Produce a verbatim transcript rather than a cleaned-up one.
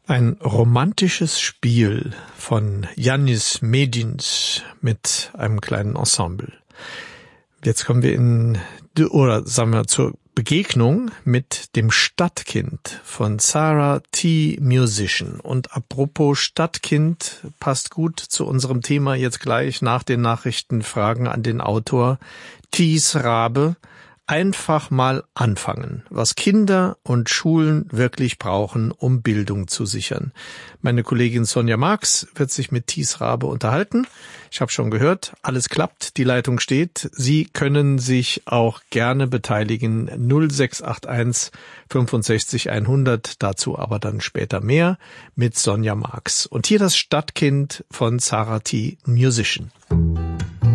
Ein romantisches Spiel von Yannis Medins mit einem kleinen Ensemble. Jetzt kommen wir in, oder sagen wir zur Begegnung mit dem Stadtkind von Sarah T. Musician. Und apropos Stadtkind, passt gut zu unserem Thema jetzt gleich nach den Nachrichten, Fragen an den Autor. Thies Rabe. Einfach mal anfangen, was Kinder und Schulen wirklich brauchen, um Bildung zu sichern. Meine Kollegin Sonja Marx wird sich mit Thies Rabe unterhalten. Ich habe schon gehört, alles klappt, die Leitung steht. Sie können sich auch gerne beteiligen. null sechs acht eins fünfundsechzig hundert, dazu aber dann später mehr mit Sonja Marx. Und hier das Stadtkind von Sarah T. Musician.